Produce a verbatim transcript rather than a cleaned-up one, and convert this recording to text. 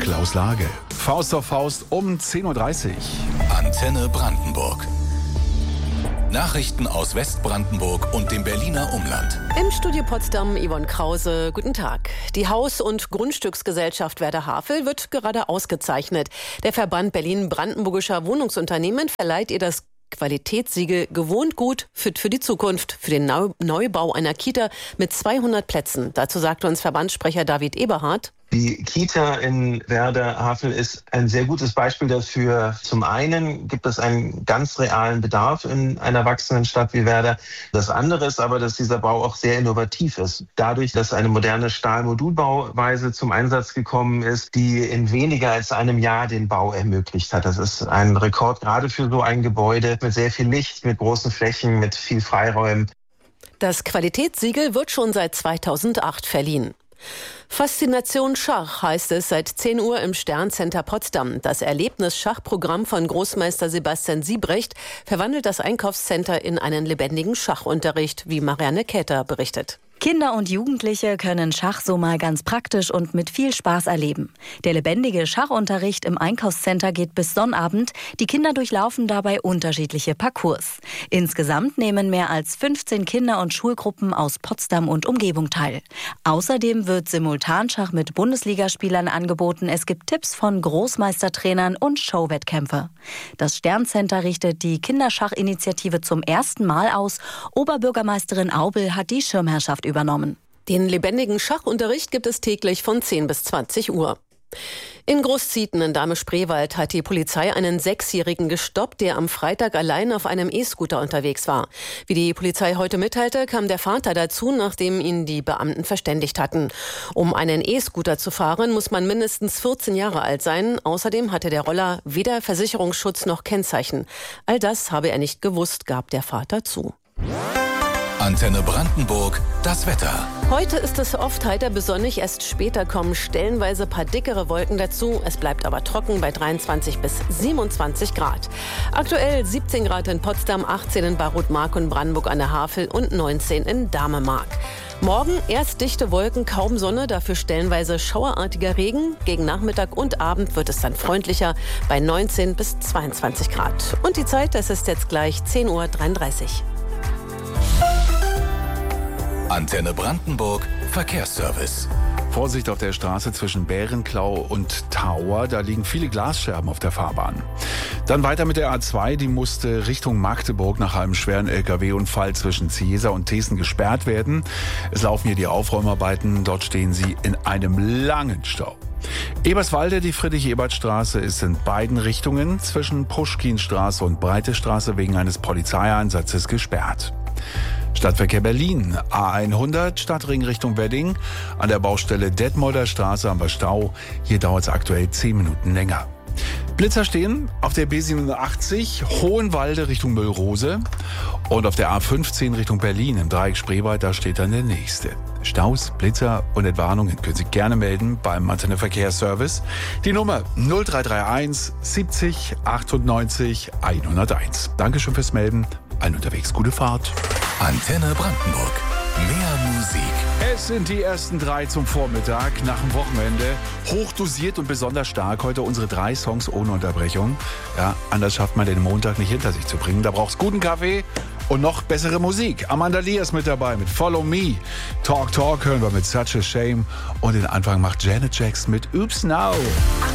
Klaus Lage. Faust auf Faust um zehn Uhr dreißig. Antenne Brandenburg. Nachrichten aus Westbrandenburg und dem Berliner Umland. Im Studio Potsdam Yvonne Krause. Guten Tag. Die Haus- und Grundstücksgesellschaft Werder Havel wird gerade ausgezeichnet. Der Verband Berlin-Brandenburgischer Wohnungsunternehmen verleiht ihr das Qualitätssiegel Gewohnt gut, fit für die Zukunft für den Neubau einer Kita mit zweihundert Plätzen. Dazu sagte uns Verbandssprecher David Eberhardt. Die Kita in Werder Havel ist ein sehr gutes Beispiel dafür. Zum einen gibt es einen ganz realen Bedarf in einer wachsenden Stadt wie Werder. Das andere ist aber, dass dieser Bau auch sehr innovativ ist. Dadurch, dass eine moderne Stahlmodulbauweise zum Einsatz gekommen ist, die in weniger als einem Jahr den Bau ermöglicht hat. Das ist ein Rekord gerade für so ein Gebäude mit sehr viel Licht, mit großen Flächen, mit viel Freiräumen. Das Qualitätssiegel wird schon seit zweitausendacht verliehen. Faszination Schach heißt es seit zehn Uhr im Sterncenter Potsdam. Das Erlebnis-Schachprogramm von Großmeister Sebastian Siebrecht verwandelt das Einkaufscenter in einen lebendigen Schachunterricht, wie Marianne Käther berichtet. Kinder und Jugendliche können Schach so mal ganz praktisch und mit viel Spaß erleben. Der lebendige Schachunterricht im Einkaufscenter geht bis Sonnabend. Die Kinder durchlaufen dabei unterschiedliche Parcours. Insgesamt nehmen mehr als fünfzehn Kinder- und Schulgruppen aus Potsdam und Umgebung teil. Außerdem wird Simultanschach mit Bundesligaspielern angeboten. Es gibt Tipps von Großmeistertrainern und Showwettkämpfe. Das Sterncenter richtet die Kinderschachinitiative zum ersten Mal aus. Oberbürgermeisterin Aubel hat die Schirmherrschaft übernommen. Den lebendigen Schachunterricht gibt es täglich von zehn bis zwanzig Uhr. In Großzieten in Dahme-Spreewald hat die Polizei einen Sechsjährigen gestoppt, der am Freitag allein auf einem E-Scooter unterwegs war. Wie die Polizei heute mitteilte, kam der Vater dazu, nachdem ihn die Beamten verständigt hatten. Um einen E-Scooter zu fahren, muss man mindestens vierzehn Jahre alt sein. Außerdem hatte der Roller weder Versicherungsschutz noch Kennzeichen. All das habe er nicht gewusst, gab der Vater zu. Antenne Brandenburg, das Wetter. Heute ist es oft heiter bis sonnig, erst später kommen stellenweise paar dickere Wolken dazu. Es bleibt aber trocken bei dreiundzwanzig bis siebenundzwanzig Grad. Aktuell siebzehn Grad in Potsdam, achtzehn in Barut-Mark und Brandenburg an der Havel und neunzehn in Dahme-Mark. Morgen erst dichte Wolken, kaum Sonne, dafür stellenweise schauerartiger Regen. Gegen Nachmittag und Abend wird es dann freundlicher bei neunzehn bis zweiundzwanzig Grad. Und die Zeit, das ist jetzt gleich zehn Uhr dreiunddreißig. Antenne Brandenburg, Verkehrsservice. Vorsicht auf der Straße zwischen Bärenklau und Tower, da liegen viele Glasscherben auf der Fahrbahn. Dann weiter mit der A zwei, die musste Richtung Magdeburg nach einem schweren L K W-Unfall zwischen Ziesa und Thesen gesperrt werden. Es laufen hier die Aufräumarbeiten, dort stehen sie in einem langen Stau. Eberswalde, die Friedrich-Ebert-Straße ist in beiden Richtungen zwischen Puschkinstraße und Breite Straße wegen eines Polizeieinsatzes gesperrt. Stadtverkehr Berlin, A hundert, Stadtring Richtung Wedding, an der Baustelle Detmolder Straße am Stau. Hier dauert es aktuell zehn Minuten länger. Blitzer stehen auf der B siebenundachtzig, Hohenwalde Richtung Müllrose und auf der A fünfzehn Richtung Berlin im Dreieck Spreewald, da steht dann der nächste. Staus, Blitzer und Entwarnungen können Sie gerne melden beim Antenne Verkehrsservice. Die Nummer null drei drei eins siebzig achtundneunzig hunderteins. Dankeschön fürs Melden. Allen unterwegs gute Fahrt. Antenne Brandenburg. Mehr Musik. Es sind die ersten drei zum Vormittag nach dem Wochenende. Hochdosiert und besonders stark. Heute unsere drei Songs ohne Unterbrechung. Ja, anders schafft man den Montag nicht hinter sich zu bringen. Da braucht's guten Kaffee und noch bessere Musik. Amanda Lee ist mit dabei mit Follow Me. Talk Talk hören wir mit Such a Shame. Und den Anfang macht Janet Jackson mit Oops Now.